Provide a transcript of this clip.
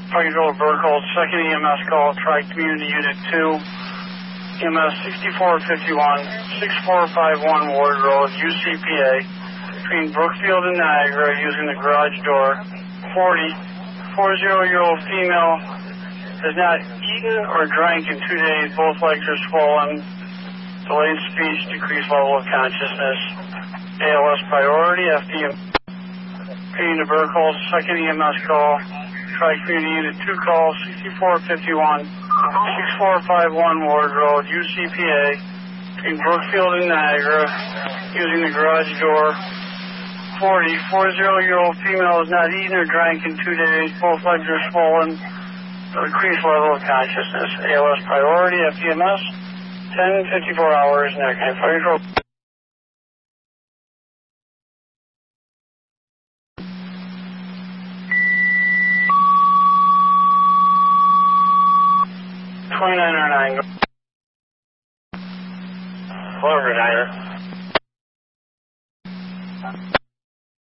Fire Control Vertical, second EMS call, Tri-Community Unit 2, EMS 6451, 6451 Ward Road, UCPA, between Brookfield and Niagara, using the garage door. 40-year-old female has not eaten or drank in 2 days. Both legs are swollen. Delayed speech, decreased level of consciousness. ALS priority, FDM. Paying the vertical, second EMS call. Tri-Community Unit 2 call, 6451, 6451 Ward Road, UCPA, between Brookfield and Niagara, using the garage door. 40-year-old female has not eaten or drank in 2 days. Both legs are swollen. Decreased level of consciousness. ALS priority, FDMS, 10-54 hours, negative. Fire Control. 2909. Clover Niner.